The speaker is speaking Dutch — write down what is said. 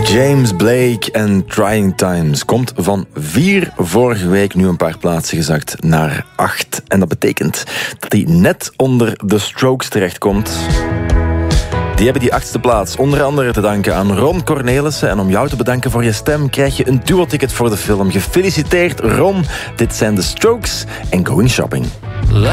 James Blake en Trying Times komt van 4 vorige week nu een paar plaatsen gezakt naar 8. En dat betekent dat hij net onder de Strokes terechtkomt. Die hebben die 8e plaats onder andere te danken aan Ron Cornelissen. En om jou te bedanken voor je stem krijg je een duo-ticket voor de film. Gefeliciteerd Ron, dit zijn de Strokes en Going Shopping.